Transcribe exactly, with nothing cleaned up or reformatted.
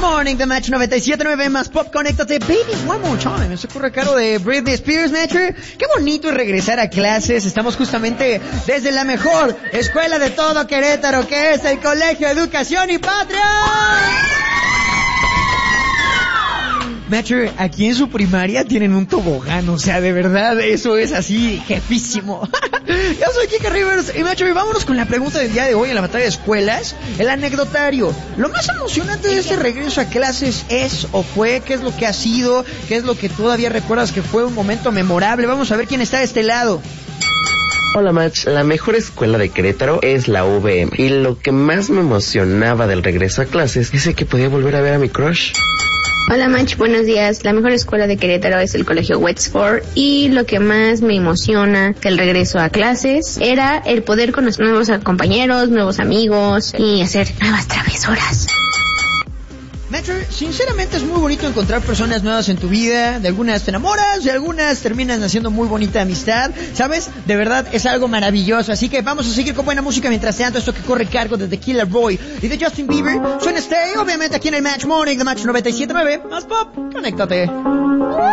Morning de Match noventa y siete punto nueve más Pop, conéctate, baby, one more time. Me ocurre caro de Britney Spears, Match. Qué bonito es regresar a clases. Estamos justamente desde la mejor escuela de todo Querétaro, que es el Colegio Educación y Patria. Matcher, aquí en su primaria tienen un tobogán, o sea, de verdad, eso es así, jefísimo. Yo soy Kike Rivers y Matcher, vámonos con la pregunta del día de hoy en la batalla de escuelas, el anecdotario. Lo más emocionante de este regreso a clases es o fue, qué es lo que ha sido, qué es lo que todavía recuerdas que fue un momento memorable. Vamos a ver quién está de este lado. Hola Match, la mejor escuela de Querétaro es la U V M y lo que más me emocionaba del regreso a clases es el que podía volver a ver a mi crush. Hola Match, buenos días. La mejor escuela de Querétaro es el Colegio Wexford y lo que más me emociona del regreso a clases era el poder conocer nuevos compañeros, nuevos amigos y hacer nuevas travesuras. Metro, sinceramente es muy bonito encontrar personas nuevas en tu vida. De algunas te enamoras, de algunas terminan haciendo muy bonita amistad, ¿sabes? De verdad es algo maravilloso. Así que vamos a seguir con buena música mientras tanto. Esto que corre cargo de The Killer Boy y de Justin Bieber suena Stay, obviamente aquí en el Match Morning de Match noventa y siete punto nueve más Pop, conéctate.